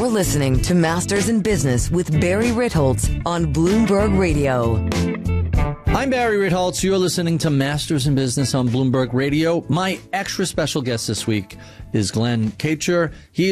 You're listening to Masters in Business with Barry Ritholtz on Bloomberg Radio. I'm Barry Ritholtz. You're listening to Masters in Business on Bloomberg Radio. My extra special guest this week is Glenn Kacher. He